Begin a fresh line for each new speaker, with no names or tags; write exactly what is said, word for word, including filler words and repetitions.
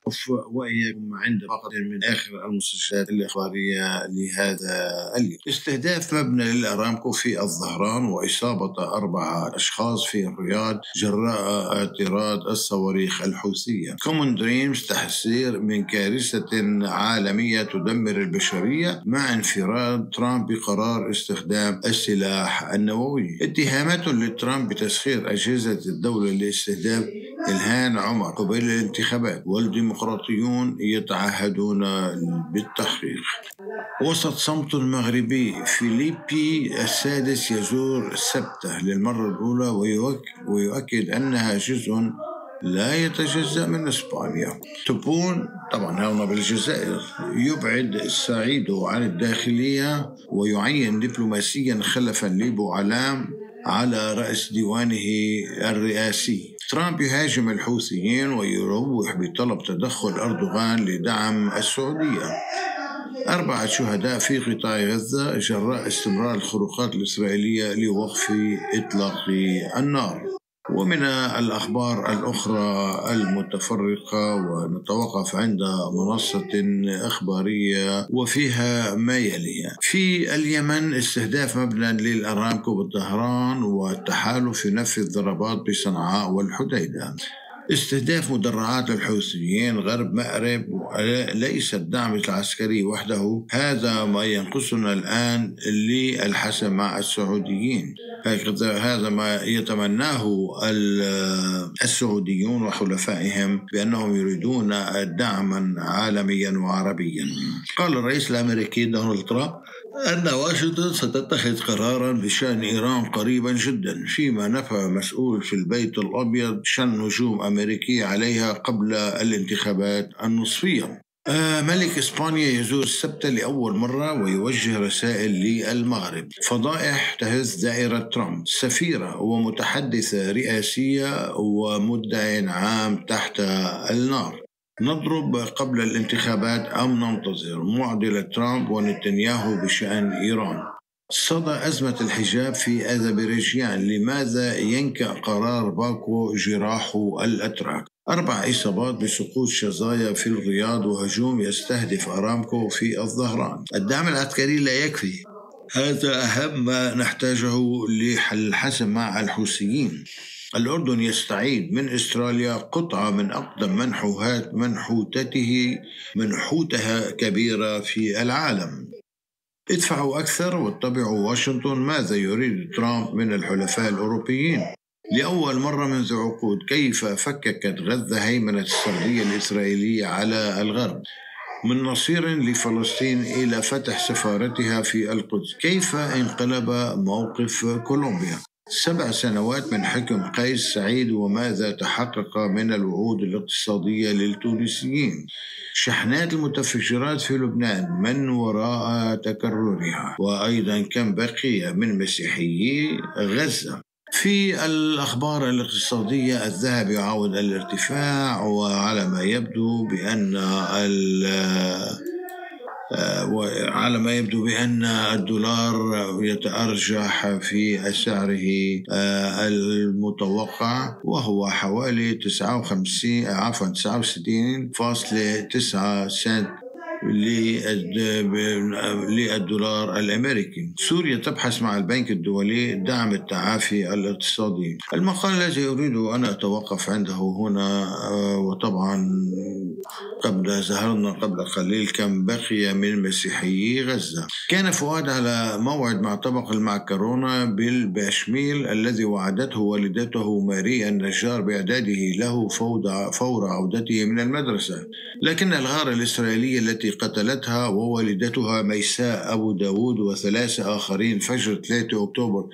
وإياكم عند فقط من آخر المستجدات الإخبارية لهذا اليوم. استهداف مبنى للأرامكو في الظهران وإصابة أربعة أشخاص في الرياض جراء اعتراض الصواريخ الحوثية. كومون دريمز تحذير من كارثة عالمية تدمر البشرية مع انفراد ترامب بقرار استخدام السلاح النووي. اتهامات لترامب بتسخير أجهزة الدولة لاستهداف إلهام عمر قبيل الانتخابات، والديمقراطيون يتعهدون بالتحقيق. وسط صمت مغربي، فيليبي السادس يزور سبتة للمرة الأولى ويؤكد أنها جزء لا يتجزأ من إسبانيا. تبون طبعا هنا بالجزائر يبعد السعيد عن الداخلية ويعين دبلوماسيا خلفا لبو علام على رأس ديوانه الرئاسي. ترامب يهاجم الحوثيين ويروح بطلب تدخل أردوغان لدعم السعودية. أربعة شهداء في قطاع غزة جراء استمرار الخروقات الإسرائيلية لوقف إطلاق النار. ومن الأخبار الأخرى المتفرقة، ونتوقف عند منصة إخبارية وفيها ما يلي. في اليمن استهداف مبنى للأرامكو بالظهران والتحالف ينفذ ضربات بصنعاء والحديدة. استهداف مدرعات الحوثيين غرب مأرب ليس الدعم العسكري وحده، هذا ما ينقصنا الآن للحسم مع السعوديين. هذا ما يتمناه السعوديون وحلفائهم بأنهم يريدون دعما عالميا وعربيا. قال الرئيس الأمريكي دونالد ترامب أن واشنطن ستتخذ قرارا بشأن إيران قريبا جدا، فيما نفى مسؤول في البيت الأبيض شن هجوم أمريكي عليها قبل الانتخابات النصفية. آه ملك إسبانيا يزور السبتة لأول مرة ويوجه رسائل للمغرب. فضائح تهز دائرة ترامب، سفيرة ومتحدثة رئاسية ومدعي عام تحت النار. نضرب قبل الانتخابات أم ننتظر؟ معضلة ترامب ونتنياهو بشأن إيران. صدى أزمة الحجاب في أذربيجان، لماذا ينكأ قرار باكو جراح الأتراك؟ أربع إصابات بسقوط شظايا في الرياض وهجوم يستهدف أرامكو في الظهران. الدعم العسكري لا يكفي، هذا أهم ما نحتاجه لحل الحسم مع الحوثيين. الأردن يستعيد من أستراليا قطعة من أقدم منحوتات منحوتته منحوتها كبيرة في العالم. ادفعوا أكثر واتبعوا واشنطن، ماذا يريد ترامب من الحلفاء الأوروبيين؟ لأول مرة منذ عقود كيف فككت غزة هيمنة السردية الإسرائيلية على الغرب، من نصير لفلسطين إلى فتح سفارتها في القدس. كيف انقلب موقف كولومبيا؟ سبع سنوات من حكم قيس سعيد، وماذا تحقق من الوعود الاقتصادية للتونسيين؟ شحنات المتفجرات في لبنان، من وراء تكررها؟ وأيضا كم بقي من مسيحيي غزة؟ في الأخبار الاقتصادية، الذهب يعاود الارتفاع، وعلى ما يبدو بأن وعلى ما يبدو بأن الدولار يتأرجح في سعره المتوقع، وهو حوالي تسعة وخمسين عفوا تسعة وستين فاصلة تسعة سنت للدولار الأمريكي. سوريا تبحث مع البنك الدولي دعم التعافي الاقتصادي. المقال الذي أريد أن أتوقف عنده هنا، وطبعا قبل ظهرنا قبل قليل كم بقي من مسيحيي غزة. كان فؤاد على موعد مع طبق المعكرونة بالبشميل الذي وعدته والدته ماريا النجار بإعداده له فور عودته من المدرسة، لكن الغارة الإسرائيلية التي قتلتها ووالدتها ميساء أبو داود وثلاثة آخرين فجر ثلاثة أكتوبر